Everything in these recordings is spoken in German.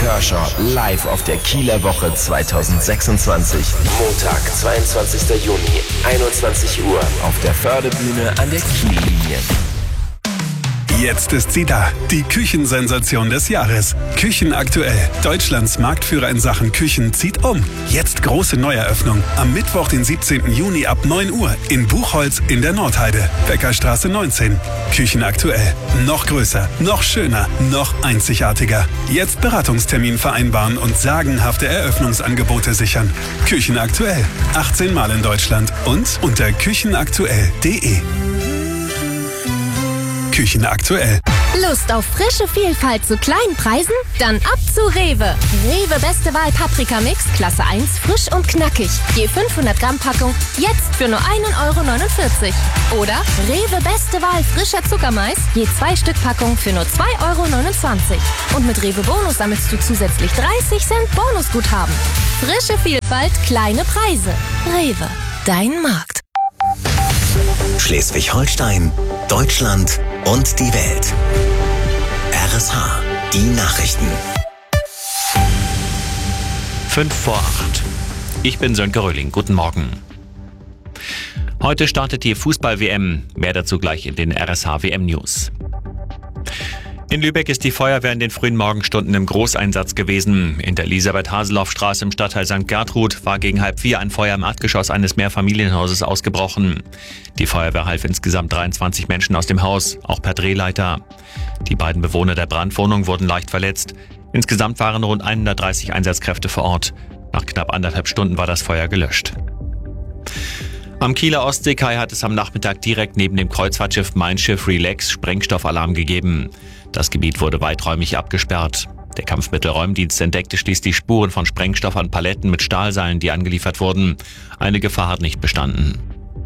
Kershaw live auf der Kieler Woche 2026. Montag, 22. Juni, 21 Uhr auf der Fördebühne an der Kiellinie. Jetzt ist sie da, die Küchensensation des Jahres. Küchenaktuell. Deutschlands Marktführer in Sachen Küchen zieht um. Jetzt große Neueröffnung. Am Mittwoch, den 17. Juni ab 9 Uhr in Buchholz in der Nordheide. Bäckerstraße 19. Küchenaktuell. Noch größer, noch schöner, noch einzigartiger. Jetzt Beratungstermin vereinbaren und sagenhafte Eröffnungsangebote sichern. Küchenaktuell. 18 Mal in Deutschland und unter küchenaktuell.de. Küchen aktuell. Lust auf frische Vielfalt zu kleinen Preisen? Dann ab zu Rewe. Rewe Beste Wahl Paprika-Mix, Klasse 1, frisch und knackig. Je 500 Gramm Packung, jetzt für nur 1,49 €. Oder Rewe Beste Wahl frischer Zuckermais, je 2 Stück Packung für nur 2,29 €. Und mit Rewe Bonus sammelst du zusätzlich 30 Cent Bonusguthaben. Frische Vielfalt, kleine Preise. Rewe, dein Markt. Schleswig-Holstein, Deutschland und die Welt. RSH, die Nachrichten. 5:08. Ich bin Sönke Röhling. Guten Morgen. Heute startet die Fußball-WM. Mehr dazu gleich in den RSH-WM-News. In Lübeck ist die Feuerwehr in den frühen Morgenstunden im Großeinsatz gewesen. In der Elisabeth-Haseloff-Straße im Stadtteil St. Gertrud war gegen 3:30 ein Feuer im Erdgeschoss eines Mehrfamilienhauses ausgebrochen. Die Feuerwehr half insgesamt 23 Menschen aus dem Haus, auch per Drehleiter. Die beiden Bewohner der Brandwohnung wurden leicht verletzt. Insgesamt waren rund 130 Einsatzkräfte vor Ort. Nach knapp 1,5 Stunden war das Feuer gelöscht. Am Kieler Ostseekai hat es am Nachmittag direkt neben dem Kreuzfahrtschiff Mein Schiff Relax Sprengstoffalarm gegeben. Das Gebiet wurde weiträumig abgesperrt. Der Kampfmittelräumdienst entdeckte schließlich Spuren von Sprengstoff an Paletten mit Stahlseilen, die angeliefert wurden. Eine Gefahr hat nicht bestanden.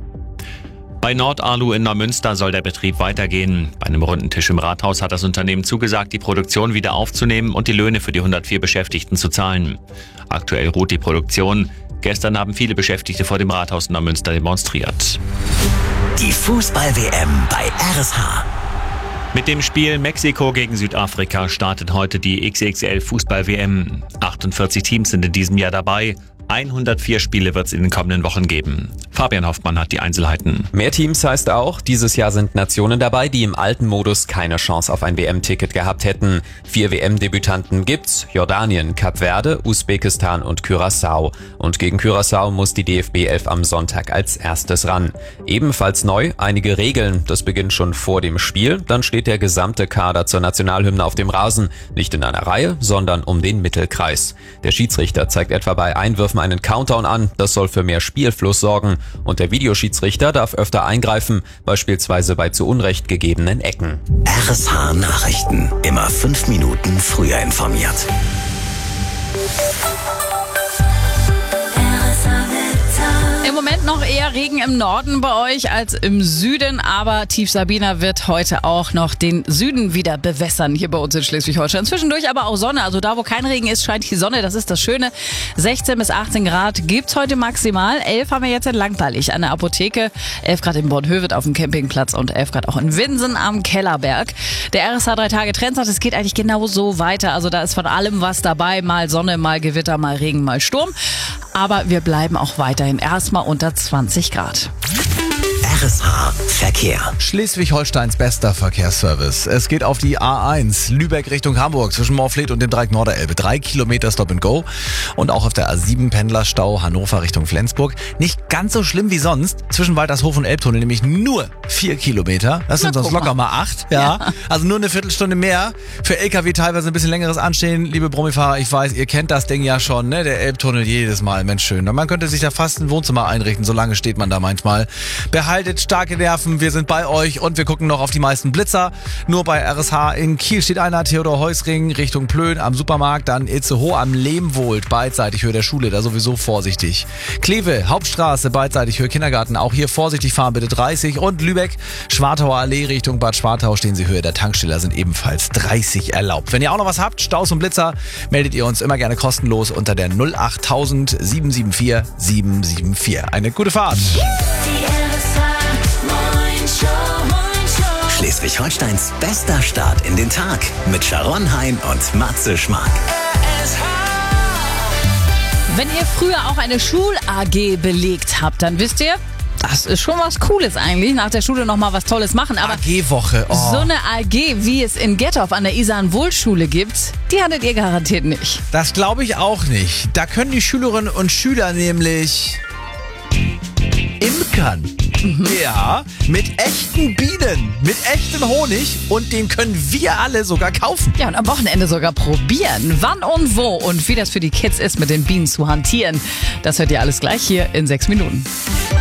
Bei Nordalu in Neumünster soll der Betrieb weitergehen. Bei einem runden Tisch im Rathaus hat das Unternehmen zugesagt, die Produktion wieder aufzunehmen und die Löhne für die 104 Beschäftigten zu zahlen. Aktuell ruht die Produktion. Gestern haben viele Beschäftigte vor dem Rathaus in Neumünster demonstriert. Die Fußball-WM bei RSH. Mit dem Spiel Mexiko gegen Südafrika startet heute die XXL-Fußball-WM. 48 Teams sind in diesem Jahr dabei. 104 Spiele wird es in den kommenden Wochen geben. Fabian Hoffmann hat die Einzelheiten. Mehr Teams heißt auch, dieses Jahr sind Nationen dabei, die im alten Modus keine Chance auf ein WM-Ticket gehabt hätten. 4 WM-Debütanten gibt's: Jordanien, Kap Verde, Usbekistan und Curaçao. Und gegen Curaçao muss die DFB 11 am Sonntag als erstes ran. Ebenfalls neu einige Regeln. Das beginnt schon vor dem Spiel. Dann steht der gesamte Kader zur Nationalhymne auf dem Rasen. Nicht in einer Reihe, sondern um den Mittelkreis. Der Schiedsrichter zeigt etwa bei Einwürfen einen Countdown an. Das soll für mehr Spielfluss sorgen. Und der Videoschiedsrichter darf öfter eingreifen, beispielsweise bei zu Unrecht gegebenen Ecken. RSH Nachrichten. Immer 5 Minuten früher informiert. Im Moment noch eher Regen im Norden bei euch als im Süden, aber Tief Sabina wird heute auch noch den Süden wieder bewässern, hier bei uns in Schleswig-Holstein. Zwischendurch aber auch Sonne, also da wo kein Regen ist, scheint die Sonne, das ist das Schöne. 16 bis 18 Grad gibt's heute maximal, 11 haben wir jetzt in Langballig an der Apotheke, 11 Grad in Bornhöved auf dem Campingplatz und 11 Grad auch in Winsen am Kellerberg. Der RSH 3-Tage-Trend sagt, es geht eigentlich genau so weiter, also da ist von allem was dabei, mal Sonne, mal Gewitter, mal Regen, mal Sturm. Aber wir bleiben auch weiterhin erstmal unter 20 Grad. RSH Verkehr. Schleswig-Holsteins bester Verkehrsservice. Es geht auf die A1 Lübeck Richtung Hamburg zwischen Morfleet und dem Dreieck Norderelbe. 3 Kilometer Stop and Go. Und auch auf der A7 Pendlerstau Hannover Richtung Flensburg. Nicht ganz so schlimm wie sonst. Zwischen Waltershof und Elbtunnel nämlich nur 4 Kilometer. Das sind sonst locker mal 8. Ja. Also nur eine Viertelstunde mehr. Für LKW teilweise ein bisschen längeres Anstehen. Liebe Brummifahrer, ich weiß, ihr kennt das Ding ja schon, ne? Der Elbtunnel jedes Mal. Mensch, schön. Man könnte sich da fast ein Wohnzimmer einrichten. So lange steht man da manchmal. Behaltet starke Nerven, wir sind bei euch und wir gucken noch auf die meisten Blitzer. Nur bei RSH in Kiel steht einer, Theodor-Heuss-Ring Richtung Plön am Supermarkt, dann Itzehoe am Lehmwold, beidseitig Höhe der Schule, da sowieso vorsichtig. Kleve, Hauptstraße, beidseitig Höhe Kindergarten, auch hier vorsichtig fahren, bitte 30. Und Lübeck, Schwartauer Allee Richtung Bad Schwartau, stehen Sie Höhe der Tankstelle, sind ebenfalls 30 erlaubt. Wenn ihr auch noch was habt, Staus und Blitzer, meldet ihr uns immer gerne kostenlos unter der 08000 774 774. Eine gute Fahrt. Schleswig-Holsteins bester Start in den Tag mit Sharon Hein und Matze Schmark. Wenn ihr früher auch eine Schul-AG belegt habt, dann wisst ihr, das ist schon was Cooles eigentlich. Nach der Schule nochmal was Tolles machen. Aber AG-Woche. Oh. so eine AG, wie es in Gettorf an der Isarn-Wohl-Schule gibt, die hattet ihr garantiert nicht. Das glaube ich auch nicht. Da können die Schülerinnen und Schüler nämlich imkern. Ja, mit echten Bienen, mit echtem Honig und den können wir alle sogar kaufen. Ja, und am Wochenende sogar probieren. Wann und wo und wie das für die Kids ist, mit den Bienen zu hantieren. Das hört ihr alles gleich hier in 6 Minuten.